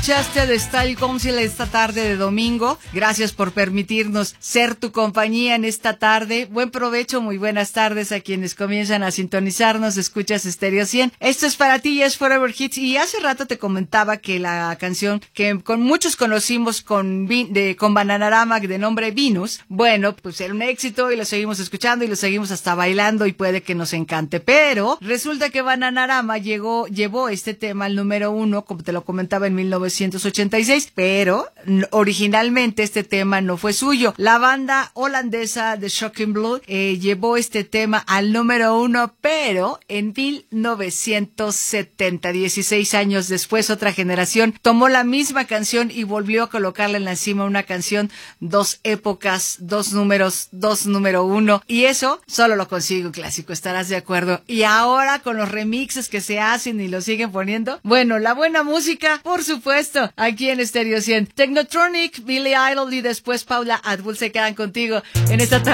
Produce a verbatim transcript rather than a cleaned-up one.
Escuchaste de Style Council esta tarde de domingo. Gracias por permitirnos ser tu compañía en esta tarde. Buen provecho, muy buenas tardes a quienes comienzan a sintonizarnos. Escuchas Stereo cien. Esto es para ti, es Forever Hits. Y hace rato te comentaba que la canción que con muchos conocimos con, de, con Bananarama de nombre Venus, bueno, pues era un éxito y lo seguimos escuchando y lo seguimos hasta bailando y puede que nos encante. Pero resulta que Bananarama llegó, llevó este tema al número uno, como te lo comentaba, en mil novecientos ochenta y seis, pero originalmente este tema no fue suyo. La banda holandesa de Shocking Blue eh, llevó este tema al número uno, pero en mil novecientos setenta, dieciséis años después, otra generación tomó la misma canción y volvió a colocarle en la encima una canción, dos épocas, dos números, dos número uno, y eso solo lo consigue un clásico, estarás de acuerdo. Y ahora con los remixes que se hacen y lo siguen poniendo, bueno, la buena música, por supuesto, aquí en Stereo cien. Technotronic, Billy Idol y después Paula Abdul se quedan contigo en esta tarde.